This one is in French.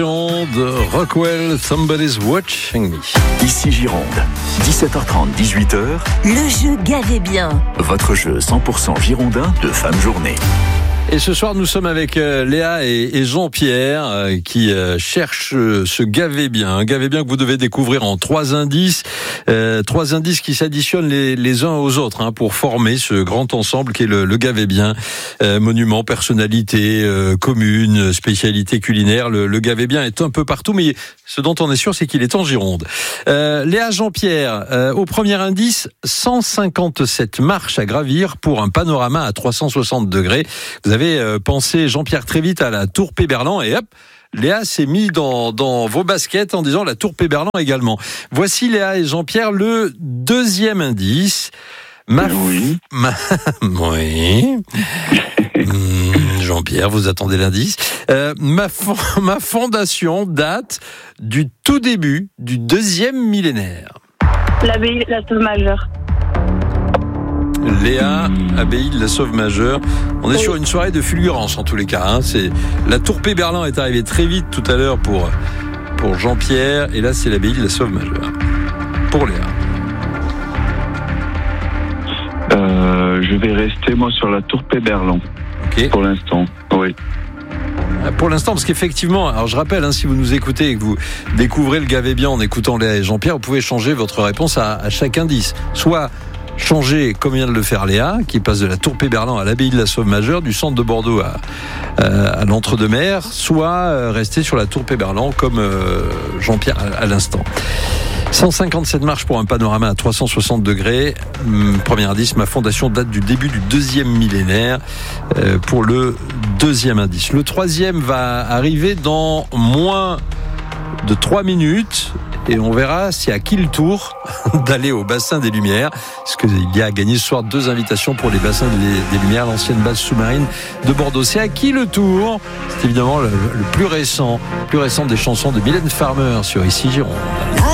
De Rockwell, Somebody's Watching Me. Ici Gironde, 17h30, 18h. Le jeu Gavez bien. Votre jeu 100% girondin de fin de journée. Et ce soir, nous sommes avec Léa et Jean-Pierre qui cherchent ce Gavez bien. Un Gavez bien que vous devez découvrir en 3 indices. 3 indices qui s'additionnent les uns aux autres pour former ce grand ensemble qui est le Gavez bien. Monument, personnalité, commune, spécialité culinaire. Le Gavez bien est un peu partout, mais ce dont on est sûr, c'est qu'il est en Gironde. Léa, Jean-Pierre, au premier indice, 157 marches à gravir pour un panorama à 360 degrés. Vous avez pensé, Jean-Pierre, très vite à la Tour Péberlan et hop, Léa s'est mis dans vos baskets en disant la Tour Péberlan également. Voici, Léa et Jean-Pierre, le deuxième indice. Oui. Jean-Pierre, vous attendez l'indice. Ma fondation date du tout début du 2e millénaire. L'abbaye de la Sauve Majeure. Léa, abbaye de la Sauve Majeure. On est sur une soirée de fulgurance en tous les cas. C'est la Tour Péberlan est arrivée très vite tout à l'heure pour Jean-Pierre, et là c'est l'abbaye de la Sauve Majeure pour Léa. Je vais rester moi sur la Tour Péberlan. Okay. Pour l'instant, oui. Pour l'instant, parce qu'effectivement, alors je rappelle, si vous nous écoutez et que vous découvrez le Gavez bien en écoutant Léa et Jean-Pierre, vous pouvez changer votre réponse à chaque indice. Soit changer, comme vient de le faire Léa, qui passe de la Tour Péberlan à l'abbaye de la Sauve Majeure, du centre de Bordeaux à l'Entre-deux-Mers, soit rester sur la Tour Péberlan, comme Jean-Pierre à l'instant. 157 marches pour un panorama à 360 degrés. Premier indice, ma fondation date du début du 2e millénaire pour le 2e indice. Le 3e va arriver dans moins de 3 minutes. Et on verra si à qui le tour d'aller au bassin des Lumières. Parce qu'il y a à gagner ce soir 2 invitations pour les bassins des Lumières, l'ancienne base sous-marine de Bordeaux. C'est à qui le tour? C'est évidemment le plus récent des chansons de Mylène Farmer sur Ici Gironde.